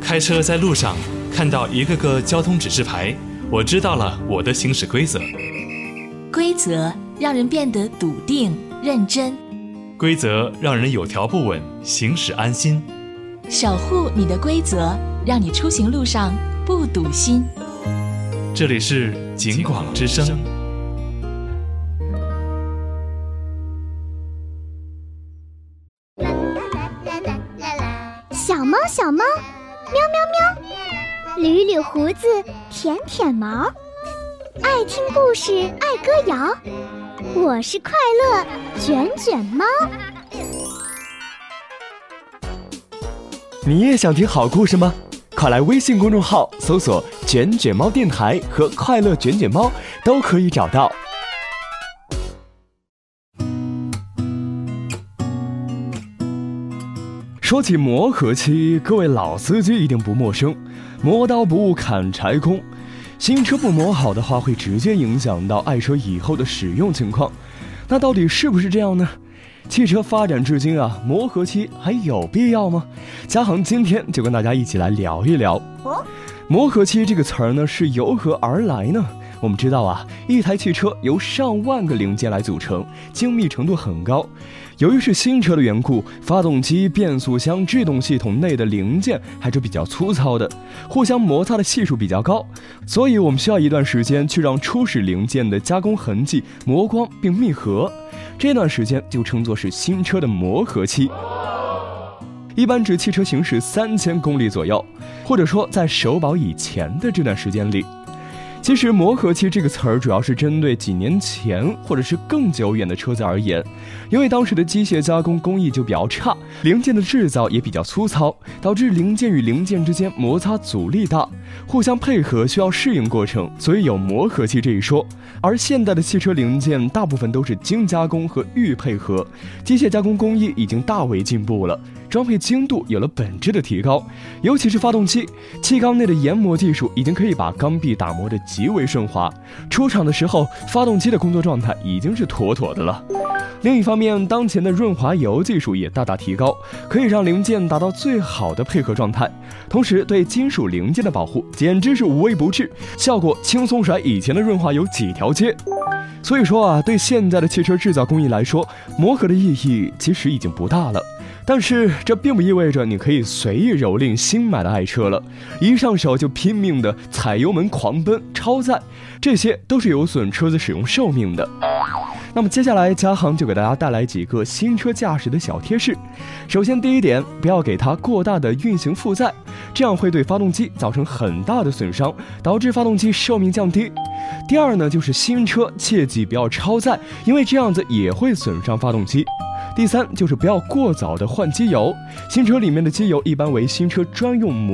开车在路上看到一个个交通指示牌，我知道了我的行驶规则。 规则让人变得笃定认真， 规则让人有条不紊，行驶安心。 守护你的规则，让你出行路上不堵心。 这里是警广之声。 小猫小猫，喵喵喵，捋捋胡子，舔舔毛，爱听故事，爱歌谣。我是快乐卷卷猫。 你也想听好故事吗？快来微信公众号搜索卷卷猫电台和快乐卷卷猫，都可以找到。说起磨合期，各位老司机一定不陌生，磨刀不误砍柴工。新车不磨好的话，会直接影响到爱车以后的使用情况。那到底是不是这样呢？汽车发展至今啊，磨合期还有必要吗？嘉航今天就跟大家一起来聊一聊。磨合期这个词儿呢，是由何而来呢？我们知道啊，一台汽车由上万个零件来组成，精密程度很高。由于是新车的缘故，发动机、变速箱、制动系统内的零件还是比较粗糙的，互相摩擦的系数比较高，所以我们需要一段时间去让初始零件的加工痕迹磨光并密合，这段时间就称作是新车的磨合期。一般指汽车行驶3000公里左右，或者说在首保以前的这段时间里。其实磨合期这个词儿主要是针对几年前或者是更久远的车子而言，因为当时的机械加工工艺就比较差，零件的制造也比较粗糙，导致零件与零件之间摩擦阻力大，互相配合需要适应过程，所以有磨合期这一说。而现代的汽车零件大部分都是精加工和预配合，机械加工工艺已经大为进步了，装配精度有了本质的提高，尤其是发动机，气缸内的研磨技术已经可以把缸壁打磨得极为顺滑，出厂的时候发动机的工作状态已经是妥妥的了。另一方面，当前的润滑油技术也大大提高，可以让零件达到最好的配合状态，同时对金属零件的保护简直是无微不至，效果轻松甩以前的润滑油几条街。所以说啊，对现在的汽车制造工艺来说，磨合的意义其实已经不大了。但是这并不意味着你可以随意蹂躏新买的爱车了，一上手就拼命的踩油门狂奔超载，这些都是有损车子使用寿命的。那么接下来嘉航就给大家带来几个新车驾驶的小贴士。首先第一点，不要给它过大的运行负载，这样会对发动机造成很大的损伤，导致发动机寿命降低。第二呢，就是新车切记不要超载，因为这样子也会损伤发动机。第三就是不要过早的换机油，新车里面的机油一般为新车专用